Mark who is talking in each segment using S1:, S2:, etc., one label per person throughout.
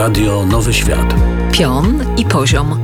S1: Radio Nowy Świat.
S2: Pion i poziom.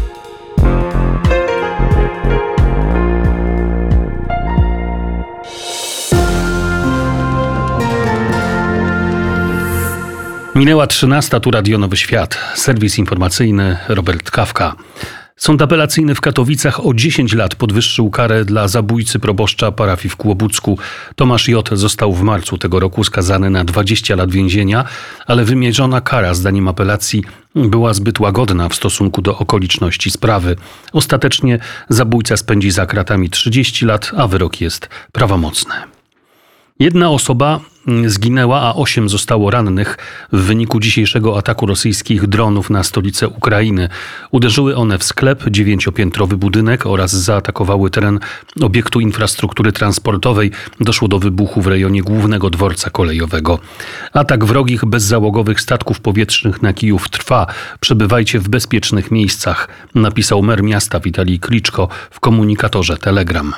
S3: Minęła 13, tu Radio Nowy Świat. Serwis informacyjny Robert Kawka. Sąd apelacyjny w Katowicach o 10 lat podwyższył karę dla zabójcy proboszcza parafii w Kłobucku. Tomasz J. został w marcu tego roku skazany na 20 lat więzienia, ale wymierzona kara zdaniem apelacji była zbyt łagodna w stosunku do okoliczności sprawy. Ostatecznie zabójca spędzi za kratami 30 lat, a wyrok jest prawomocny. Jedna osoba zginęła, a 8 zostało rannych w wyniku dzisiejszego ataku rosyjskich dronów na stolicę Ukrainy. Uderzyły one w sklep, 9-piętrowy budynek oraz zaatakowały teren obiektu infrastruktury transportowej. Doszło do wybuchu w rejonie głównego dworca kolejowego. Atak wrogich bezzałogowych statków powietrznych na Kijów trwa. Przebywajcie w bezpiecznych miejscach, napisał mer miasta Witalij Kliczko w komunikatorze Telegram.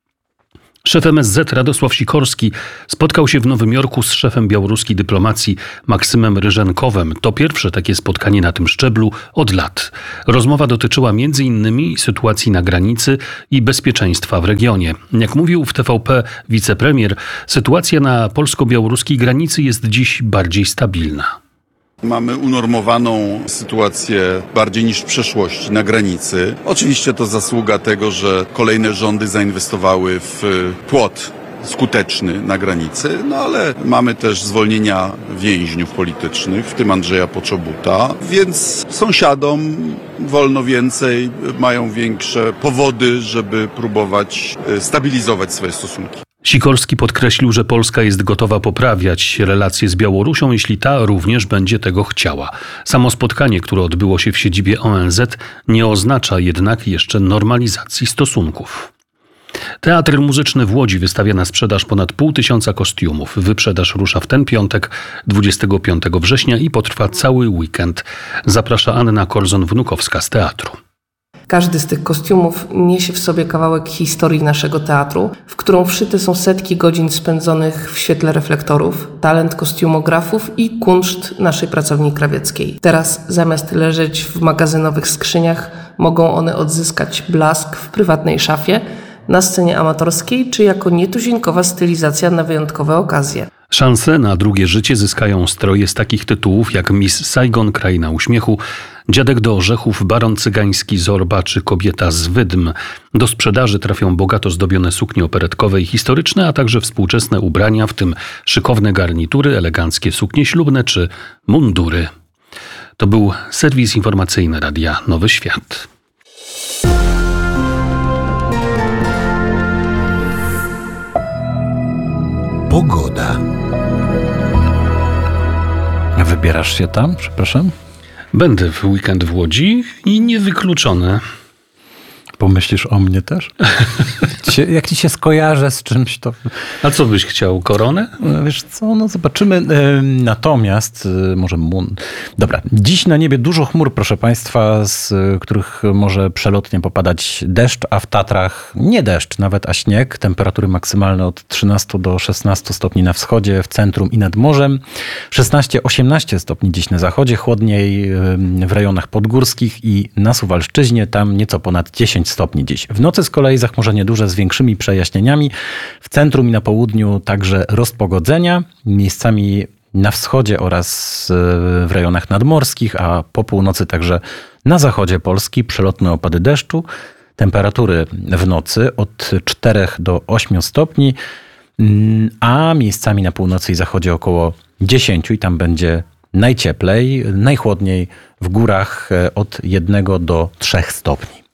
S3: Szef MSZ Radosław Sikorski spotkał się w Nowym Jorku z szefem białoruskiej dyplomacji Maksymem Ryżenkowem. To pierwsze takie spotkanie na tym szczeblu od lat. Rozmowa dotyczyła m.in. sytuacji na granicy i bezpieczeństwa w regionie. Jak mówił w TVP wicepremier, sytuacja na polsko-białoruskiej granicy jest dziś bardziej stabilna.
S4: Mamy unormowaną sytuację bardziej niż w przeszłości na granicy. Oczywiście to zasługa tego, że kolejne rządy zainwestowały w płot skuteczny na granicy, no ale mamy też zwolnienia więźniów politycznych, w tym Andrzeja Poczobuta, więc sąsiadom wolno więcej, mają większe powody, żeby próbować stabilizować swoje stosunki.
S3: Sikorski podkreślił, że Polska jest gotowa poprawiać relacje z Białorusią, jeśli ta również będzie tego chciała. Samo spotkanie, które odbyło się w siedzibie ONZ, nie oznacza jednak jeszcze normalizacji stosunków. Teatr Muzyczny w Łodzi wystawia na sprzedaż ponad 500 kostiumów. Wyprzedaż rusza w ten piątek, 25 września i potrwa cały weekend. Zaprasza Anna Korzon-Wnukowska z teatru.
S5: Każdy z tych kostiumów niesie w sobie kawałek historii naszego teatru, w którą wszyte są setki godzin spędzonych w świetle reflektorów, talent kostiumografów i kunszt naszej pracowni krawieckiej. Teraz zamiast leżeć w magazynowych skrzyniach, mogą one odzyskać blask w prywatnej szafie, na scenie amatorskiej czy jako nietuzinkowa stylizacja na wyjątkowe okazje.
S3: Szansę na drugie życie zyskają stroje z takich tytułów jak Miss Saigon, Kraina Uśmiechu, Dziadek do orzechów, Baron Cygański, Zorba czy Kobieta z Wydm. Do sprzedaży trafią bogato zdobione suknie operetkowe i historyczne, a także współczesne ubrania, w tym szykowne garnitury, eleganckie suknie ślubne czy mundury. To był serwis informacyjny Radia Nowy Świat.
S1: Pogoda.
S6: Wybierasz się tam, przepraszam?
S3: Będę w weekend w Łodzi i niewykluczone.
S6: Pomyślisz o mnie też? Jak ci się skojarzę z czymś, to...
S3: A co byś chciał? Koronę?
S6: Wiesz co, no zobaczymy. Natomiast może... Dobra, dziś na niebie dużo chmur, proszę państwa, z których może przelotnie popadać deszcz, a w Tatrach nie deszcz nawet, a śnieg. Temperatury maksymalne od 13 do 16 stopni na wschodzie, w centrum i nad morzem. 16-18 stopni dziś na zachodzie, chłodniej w rejonach podgórskich i na Suwalszczyźnie, tam nieco ponad 10 stopni dziś. W nocy z kolei zachmurzenie duże z większymi przejaśnieniami. W centrum i na południu także rozpogodzenia. Miejscami na wschodzie oraz w rejonach nadmorskich, a po północy także na zachodzie Polski przelotne opady deszczu. Temperatury w nocy od 4 do 8 stopni, a miejscami na północy i zachodzie około 10 i tam będzie najcieplej, najchłodniej w górach od 1 do 3 stopni.